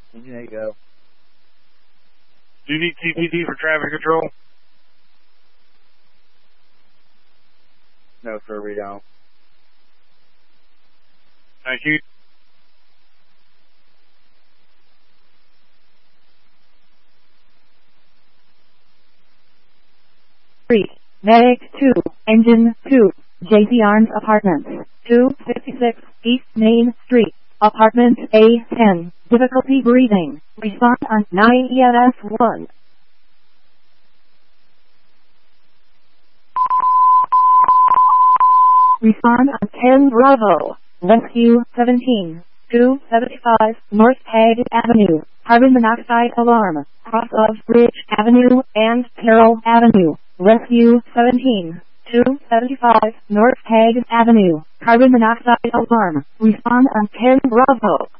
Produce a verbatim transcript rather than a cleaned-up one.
Engine eight, go. Do you need T P D for traffic control? No, sir, we don't. Thank you. Street, Medic two, Engine two, J P Arms Apartments, two fifty-six, East Main Street, Apartment A ten, difficulty breathing, respond on nine E M S one. Respond on ten Bravo, Rescue seventeen, two seventy-five, North Hague Avenue, carbon monoxide alarm, cross of Bridge Avenue and Carroll Avenue, Rescue seventeen, two seventy-five, North Hague Avenue, carbon monoxide alarm, respond on ten Bravo.